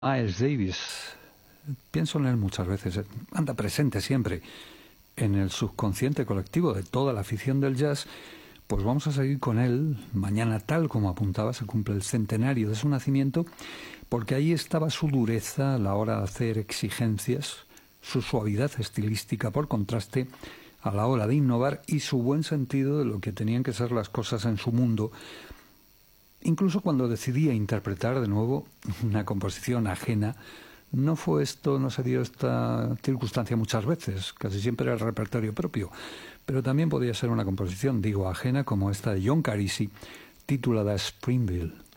Miles Davis, pienso en él muchas veces, anda presente siempre en el subconsciente colectivo de toda la afición del jazz. Pues vamos a seguir con él. Mañana, tal como apuntaba, se cumple el centenario de su nacimiento, porque ahí estaba su dureza a la hora de hacer exigencias, su suavidad estilística por contraste a la hora de innovar y su buen sentido de lo que tenían que ser las cosas en su mundo, incluso cuando decidía interpretar de nuevo una composición ajena. No se dio esta circunstancia muchas veces, casi siempre era el repertorio propio, pero también podía ser una composición, ajena, como esta de John Carisi, titulada Springville.